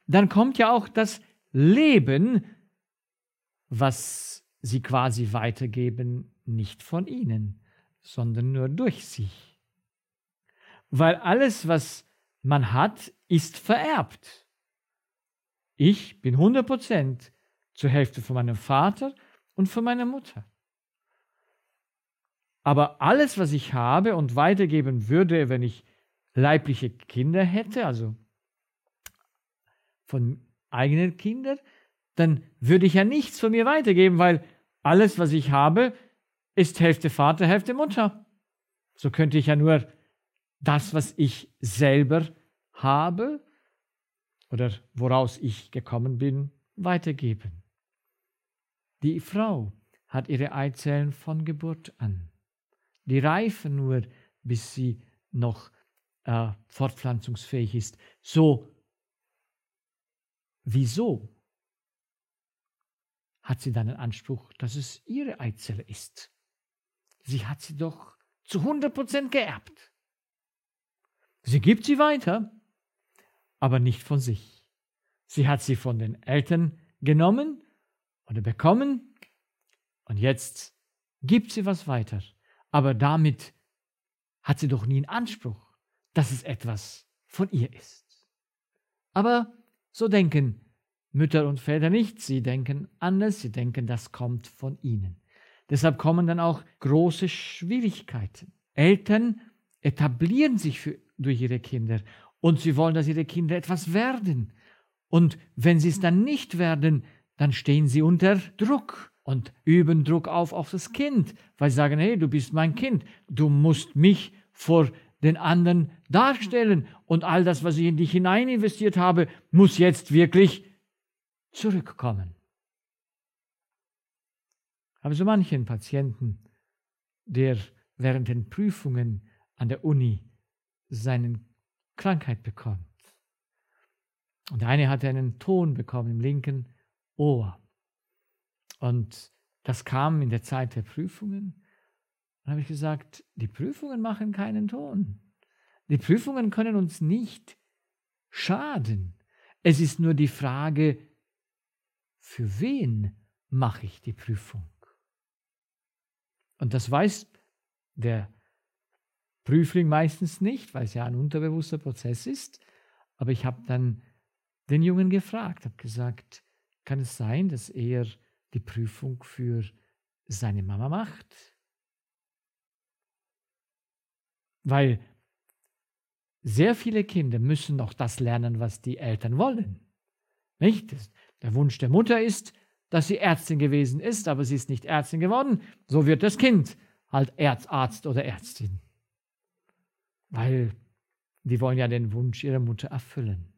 dann kommt ja auch das Leben, was sie quasi weitergeben, nicht von ihnen, sondern nur durch sie. Weil alles, was man hat, ist vererbt. Ich bin 100% zur Hälfte von meinem Vater und von meiner Mutter. Aber alles, was ich habe und weitergeben würde, wenn ich leibliche Kinder hätte, also von eigenen Kindern, dann würde ich ja nichts von mir weitergeben, weil alles, was ich habe, ist Hälfte Vater, Hälfte Mutter. So könnte ich ja nur das, was ich selber habe oder woraus ich gekommen bin, weitergeben. Die Frau hat ihre Eizellen von Geburt an. Die reifen nur, bis sie noch fortpflanzungsfähig ist. So, wieso hat sie dann den Anspruch, dass es ihre Eizelle ist? Sie hat sie doch zu 100% geerbt. Sie gibt sie weiter, aber nicht von sich. Sie hat sie von den Eltern genommen oder bekommen und jetzt gibt sie was weiter. Aber damit hat sie doch nie einen Anspruch, dass es etwas von ihr ist. Aber so denken Mütter und Väter nicht. Sie denken anders. Sie denken, das kommt von ihnen. Deshalb kommen dann auch große Schwierigkeiten. Eltern etablieren sich durch ihre Kinder und sie wollen, dass ihre Kinder etwas werden. Und wenn sie es dann nicht werden, dann stehen sie unter Druck und üben Druck auf das Kind, weil sie sagen, hey, du bist mein Kind, du musst mich vor den anderen darstellen und all das, was ich in dich hinein investiert habe, muss jetzt wirklich zurückkommen. Ich habe so manchen Patienten, der während den Prüfungen an der Uni seine Krankheit bekommt. Und der eine hatte einen Ton bekommen im linken Ohr. Und das kam in der Zeit der Prüfungen. Dann habe ich gesagt, die Prüfungen machen keinen Ton. Die Prüfungen können uns nicht schaden. Es ist nur die Frage, für wen mache ich die Prüfung? Und das weiß der Prüfling meistens nicht, weil es ja ein unterbewusster Prozess ist. Aber ich habe dann den Jungen gefragt, habe gesagt, kann es sein, dass er die Prüfung für seine Mama macht? Weil sehr viele Kinder müssen noch das lernen, was die Eltern wollen. Nicht? Der Wunsch der Mutter ist, dass sie Ärztin gewesen ist, aber sie ist nicht Ärztin geworden. So wird das Kind halt Arzt oder Ärztin. Weil die wollen ja den Wunsch ihrer Mutter erfüllen.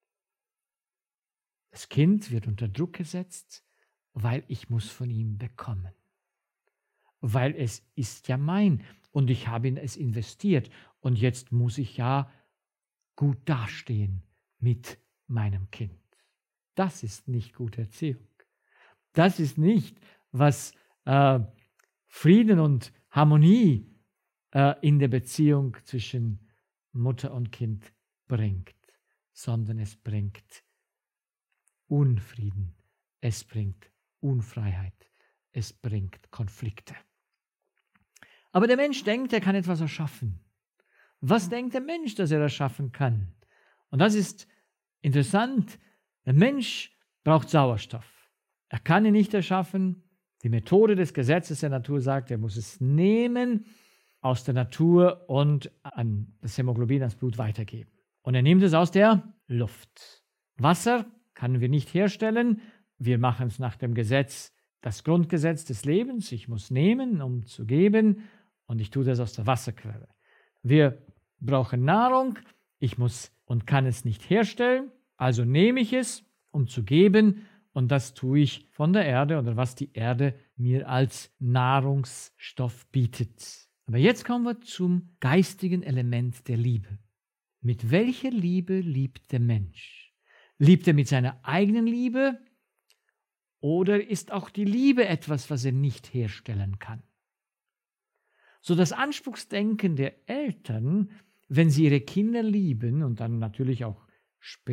Das Kind wird unter Druck gesetzt, weil ich muss von ihm bekommen. Weil es ist ja mein und ich habe in es investiert und jetzt muss ich ja gut dastehen mit meinem Kind. Das ist nicht gute Erziehung. Das ist nicht, was Frieden und Harmonie in der Beziehung zwischen Mutter und Kind bringt, sondern es bringt Unfrieden, es bringt Unfreiheit, es bringt Konflikte. Aber der Mensch denkt, er kann etwas erschaffen. Was denkt der Mensch, dass er erschaffen kann? Und das ist interessant. Der Mensch braucht Sauerstoff. Er kann ihn nicht erschaffen. Die Methode des Gesetzes der Natur sagt, er muss es nehmen aus der Natur und an das Hämoglobin, ans Blut weitergeben. Und er nimmt es aus der Luft. Wasser können wir nicht herstellen. Wir machen es nach dem Gesetz, das Grundgesetz des Lebens. Ich muss nehmen, um zu geben, und ich tue das aus der Wasserquelle. Wir brauchen Nahrung. Ich muss und kann es nicht herstellen, also nehme ich es, um zu geben, und das tue ich von der Erde oder was die Erde mir als Nahrungsstoff bietet. Aber jetzt kommen wir zum geistigen Element der Liebe. Mit welcher Liebe liebt der Mensch? Liebt er mit seiner eigenen Liebe oder ist auch die Liebe etwas, was er nicht herstellen kann? So das Anspruchsdenken der Eltern, wenn sie ihre Kinder lieben und dann natürlich auch später